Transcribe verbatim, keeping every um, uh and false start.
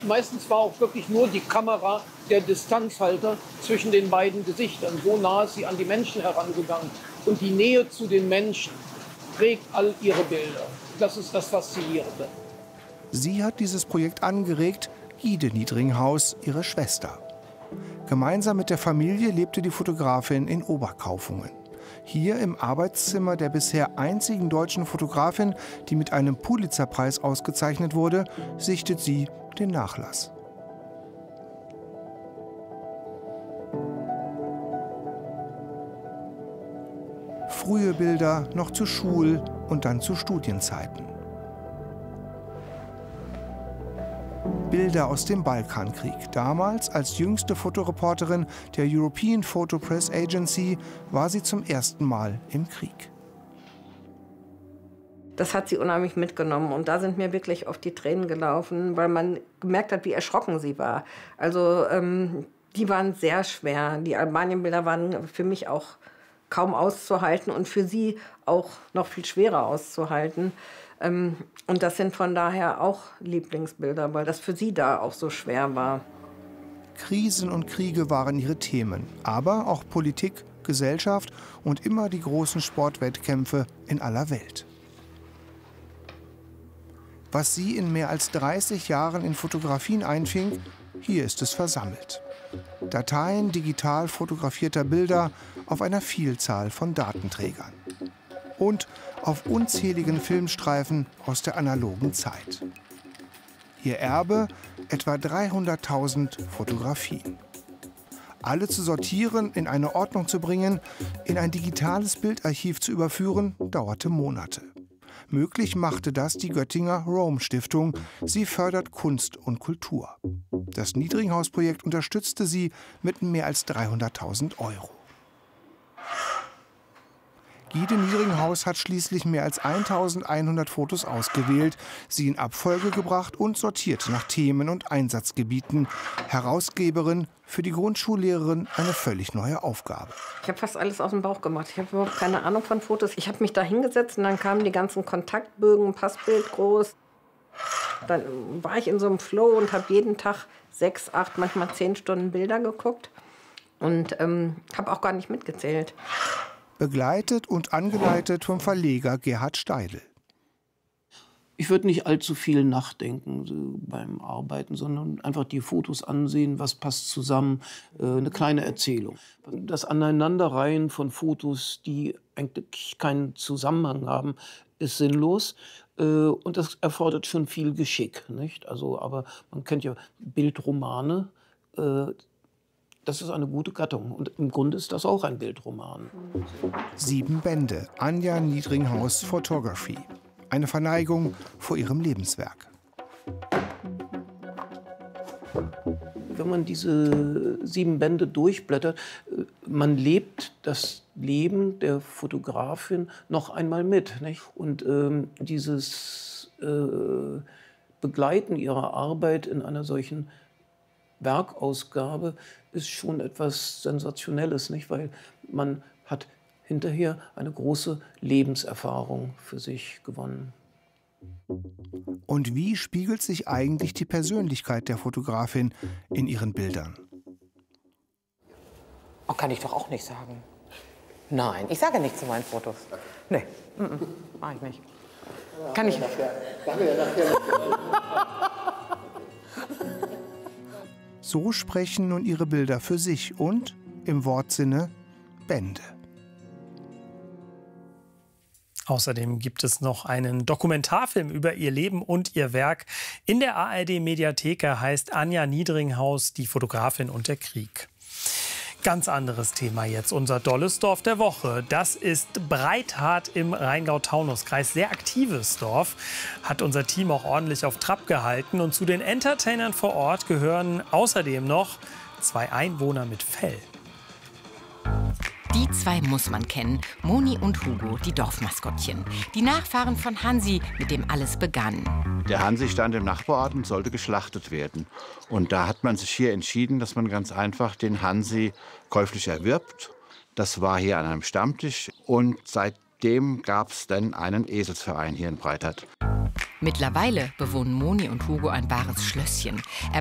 Meistens war auch wirklich nur die Kamera der Distanzhalter zwischen den beiden Gesichtern. So nah ist sie an die Menschen herangegangen. Und die Nähe zu den Menschen prägt all ihre Bilder. Das ist das Faszinierende. Sie hat dieses Projekt angeregt, Gide Niedringhaus, ihre Schwester. Gemeinsam mit der Familie lebte die Fotografin in Oberkaufungen. Hier im Arbeitszimmer der bisher einzigen deutschen Fotografin, die mit einem Pulitzerpreis ausgezeichnet wurde, sichtet sie den Nachlass. Frühe Bilder noch zu Schul- und dann zu Studienzeiten. Bilder aus dem Balkankrieg. Damals, als jüngste Fotoreporterin der European Photo Press Agency, war sie zum ersten Mal im Krieg. Das hat sie unheimlich mitgenommen. Und da sind mir wirklich oft die Tränen gelaufen, weil man gemerkt hat, wie erschrocken sie war. Also ähm, die waren sehr schwer. Die Albanien-Bilder waren für mich auch kaum auszuhalten und für sie auch noch viel schwerer auszuhalten. Ähm, und das sind von daher auch Lieblingsbilder, weil das für sie da auch so schwer war. Krisen und Kriege waren ihre Themen, aber auch Politik, Gesellschaft und immer die großen Sportwettkämpfe in aller Welt. Was sie in mehr als dreißig Jahren in Fotografien einfing, hier ist es versammelt. Dateien digital fotografierter Bilder auf einer Vielzahl von Datenträgern. Und auf unzähligen Filmstreifen aus der analogen Zeit. Ihr Erbe etwa dreihunderttausend Fotografien. Alle zu sortieren, in eine Ordnung zu bringen, in ein digitales Bildarchiv zu überführen, dauerte Monate. Möglich machte das die Göttinger Rome-Stiftung. Sie fördert Kunst und Kultur. Das Niedringhaus-Projekt unterstützte sie mit mehr als dreihunderttausend Euro. Gide Niedringhaus hat schließlich mehr als eintausendeinhundert Fotos ausgewählt, sie in Abfolge gebracht und sortiert nach Themen und Einsatzgebieten. Herausgeberin, für die Grundschullehrerin eine völlig neue Aufgabe. Ich habe fast alles aus dem Bauch gemacht. Ich habe überhaupt keine Ahnung von Fotos. Ich habe mich da hingesetzt und dann kamen die ganzen Kontaktbögen, Passbild groß. Dann war ich in so einem Flow und habe jeden Tag sechs, acht, manchmal zehn Stunden Bilder geguckt und ähm, habe auch gar nicht mitgezählt. Begleitet und angeleitet vom Verleger Gerhard Steidl. Ich würde nicht allzu viel nachdenken so beim Arbeiten, sondern einfach die Fotos ansehen, was passt zusammen, äh, eine kleine Erzählung. Das Aneinanderreihen von Fotos, die eigentlich keinen Zusammenhang haben, ist sinnlos. Äh, und das erfordert schon viel Geschick, nicht? Also, aber man kennt ja Bildromane. Äh, Das ist eine gute Gattung. Und im Grunde ist das auch ein Bildroman. Sieben Bände. Anja Niedringhaus Photography. Eine Verneigung vor ihrem Lebenswerk. Wenn man diese sieben Bände durchblättert, man lebt das Leben der Fotografin noch einmal mit, nicht? Und ähm, dieses äh, Begleiten ihrer Arbeit in einer solchen Werkausgabe ist schon etwas Sensationelles, nicht? Weil man hat hinterher eine große Lebenserfahrung für sich gewonnen. Und wie spiegelt sich eigentlich die Persönlichkeit der Fotografin in ihren Bildern? Oh, kann ich doch auch nicht sagen. Nein, ich sage nichts zu meinen Fotos. Nee, mm -mm, mach ich nicht. Kann ich nicht. So sprechen nun ihre Bilder für sich und, im Wortsinne, Bände. Außerdem gibt es noch einen Dokumentarfilm über ihr Leben und ihr Werk. In der A R D-Mediathek. Heißt Anja Niedringhaus, die Fotografin und der Krieg. Ganz anderes Thema jetzt, unser dolles Dorf der Woche. Das ist Breithart im Rheingau-Taunus-Kreis. Sehr aktives Dorf, hat unser Team auch ordentlich auf Trab gehalten. Und zu den Entertainern vor Ort gehören außerdem noch zwei Einwohner mit Fell. Die zwei muss man kennen, Moni und Hugo, die Dorfmaskottchen. Die Nachfahren von Hansi, mit dem alles begann. Der Hansi stand im Nachbarort und sollte geschlachtet werden. Und da hat man sich hier entschieden, dass man ganz einfach den Hansi käuflich erwirbt. Das war hier an einem Stammtisch und seitdem gab es dann einen Eselsverein hier in Breithart. Mittlerweile bewohnen Moni und Hugo ein wahres Schlösschen.